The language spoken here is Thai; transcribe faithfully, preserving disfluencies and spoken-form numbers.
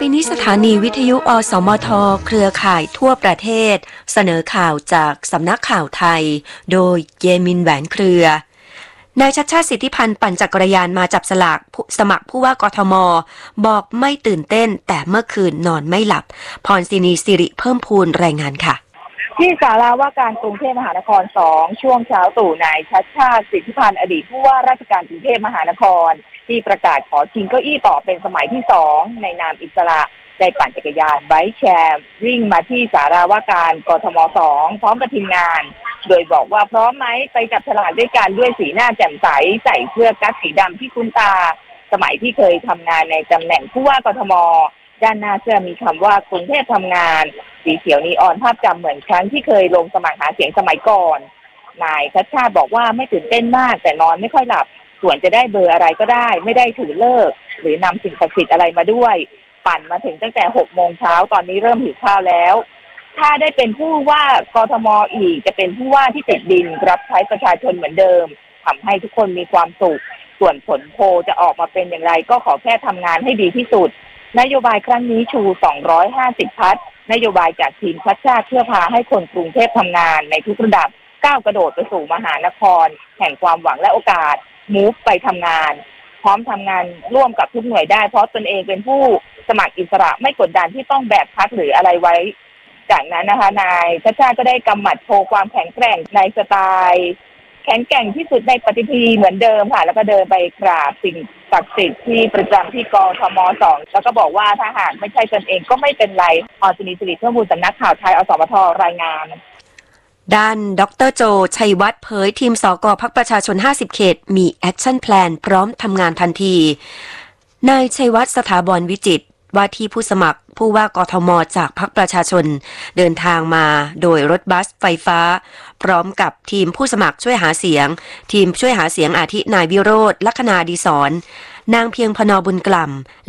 นี้สถานีวิทยุอสมทเครือข่ายทั่วประเทศเสนอข่าวจากสำนักข่าวไทยโดยเยมินแหวนเครือนายชัชชาติสิทธิพันธ์ปั่นจักรยานมาจับสลากสมัครผู้ว่ากทมบอกไม่ตื่นเต้นแต่เมื่อคืนนอนไม่หลับพรศินีสิริเพิ่มพูนรายงานค่ะที่ศาลาว่าการกรุงเทพมหานครสองช่วงเช้าตู่นายชัชชาติสิทธิพันธ์อดีตผู้ว่าราชการกรุงเทพมหานครที่ประกาศขอชิงเก้าอี้ต่อเป็นสมัยที่สองในนามอิสระได้ปั่นจักรยานไบค์แชร์วิ่งมาที่ศาลาว่าการกทมสองพร้อมกับทีมงานโดยบอกว่าพร้อมไหมไปจับฉลากด้วยกันด้วยสีหน้าแจ่มใสใส่เสื้อกั๊กสีดำที่คุ้นตาสมัยที่เคยทำงานในตำแหน่งผู้ว่ากทมด้านหน้าเสื้อมีคำว่ากรุงเทพทำงานสีเขียวนีออนภาพจำเหมือนครั้งที่เคยลงสมัครหาเสียงสมัยก่อนนายชัชชาติบอกว่าไม่ตื่นเต้นมากแต่นอนไม่ค่อยหลับส่วนจะได้เบอร์อะไรก็ได้ไม่ได้ถือเลิกหรือนำสิ่งศักดิ์สิทธิ์อะไรมาด้วยปั่นมาถึงตั้งแต่หกโมงเช้าตอนนี้เริ่มหิวข้าวแล้วถ้าได้เป็นผู้ว่ากทมอีกจะเป็นผู้ว่าที่ติดดินรับใช้ประชาชนเหมือนเดิมทำให้ทุกคนมีความสุขส่วนผลโพลจะออกมาเป็นอย่างไรก็ขอแค่ทำงานให้ดีที่สุดนโยบายครั้งนี้ชูสองร้อยห้าสิบพัดนโยบายจากทีมชัชชาติเพื่อพาให้คนกรุงเทพทำงานในทุกระดับก้าวกระโดดไปสู่มหานครแห่งความหวังและโอกาสมูฟไปทำงานพร้อมทำงานร่วมกับทุกหน่วยได้เพราะตนเองเป็นผู้สมัครอิสระไม่กดดันที่ต้องแบกพักหรืออะไรไว้จากนั้นนะคะนายชัชชาติก็ได้กำหมัดโชว์ความแข็งแกร่งในสไตล์แข็งแกร่งที่สุดในปฏิพีเหมือนเดิมค่ะแล้วก็เดินไปกราบสิ่งศักดิ์สิทธิ์ที่ประจำที่กทมสองแล้วก็บอกว่าถ้าหากไม่ใช่ตนเองก็ไม่เป็นไรอศินีสิริเพิ่มพูนสำนักข่าวไทยอสมทรายงานด้านดรโจชัยวัฒน์เผยทีมสกพรรคประชาชนห้าสิบเขตมีแอคชั่นแพลนพร้อมทำงานทันทีนายชัยวัฒน์สถาบรวิจิตรว่าที่ผู้สมัครผู้ว่ากทมจากพรรคประชาชนเดินทางมาโดยรถบัสไฟฟ้าพร้อมกับทีมผู้สมัครช่วยหาเสียงทีมช่วยหาเสียงอาทินายวิโรจน์ลัคนาดีศรนางเพียงพนบุญกล่ำ